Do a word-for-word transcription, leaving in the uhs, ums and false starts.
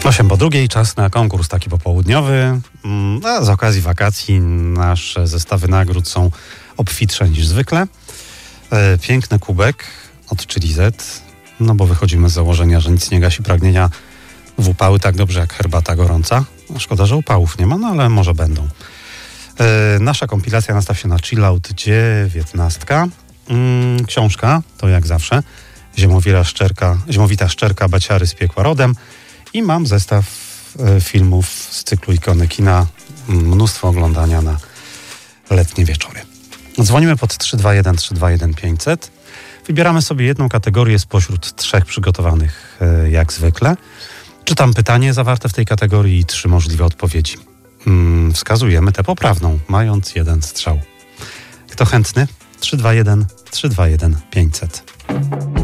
osiem po drugiej, czas na konkurs taki popołudniowy. A z okazji wakacji nasze zestawy nagród są obfitsze niż zwykle. Piękny kubek od Chili Z, no bo wychodzimy z założenia, że nic nie gasi pragnienia w upały tak dobrze jak herbata gorąca. Szkoda, że upałów nie ma, no ale może będą. Nasza kompilacja nastaw się na chillout dziewiętnastka. Książka, to jak zawsze, Ziemowita szczerka, Ziemowita szczerka Baciary z piekła rodem. I mam zestaw e, filmów z cyklu Ikony kina. Mnóstwo oglądania na letnie wieczory. Dzwonimy pod trzy dwa jeden trzy dwa jeden pięćset. Wybieramy sobie jedną kategorię spośród trzech przygotowanych e, jak zwykle. Czytam pytanie zawarte w tej kategorii i trzy możliwe odpowiedzi. Hmm, wskazujemy tę poprawną, mając jeden strzał. Kto chętny? trzy dwa jeden trzy dwa jeden pięćset.